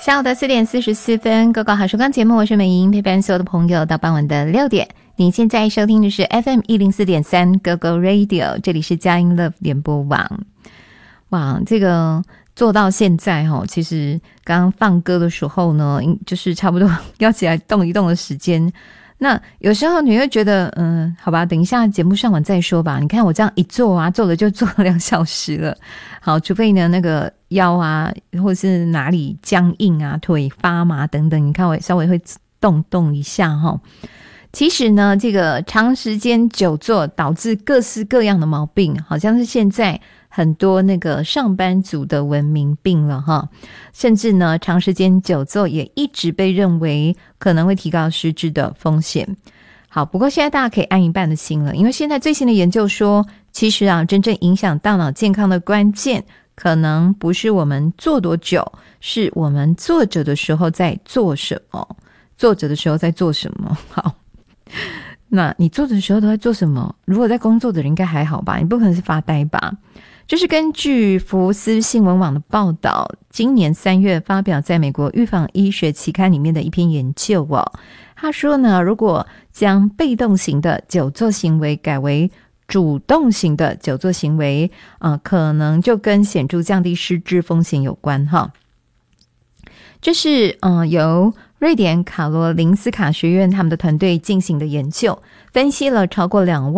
下午的4:44，高考好时光节目，我是美莹，陪伴所有的朋友到傍晚的6点。你现在收听的是 FM104.3 GoGo Radio， 这里是佳音 Love 联播网。哇，这个做到现在其实刚刚放歌的时候呢，就是差不多要起来动一动的时间。那有时候你会觉得好吧，等一下节目上完再说吧。你看我这样一坐啊，坐了就坐了2小时了。好，除非呢那个腰啊或是哪里僵硬啊，腿发麻等等，你看我稍微会动一下其实呢，这个长时间久坐导致各式各样的毛病，好像是现在很多那个上班族的文明病了甚至呢，长时间久坐也一直被认为可能会提高失智的风险。好，不过现在大家可以安一半的心了，因为现在最新的研究说，其实真正影响大脑健康的关键，可能不是我们坐多久，是我们坐着的时候在做什么。坐着的时候在做什么？好。那你坐着的时候都在做什么？如果在工作的人应该还好吧，你不可能是发呆吧。就是根据福斯新闻网的报道，今年3月发表在美国预防医学期刊里面的一篇研究他说呢，如果将被动型的久坐行为改为主动型的久坐行为可能就跟显著降低失智风险有关这是由瑞典卡罗林斯卡学院他们的团队进行的研究，分析了超过2万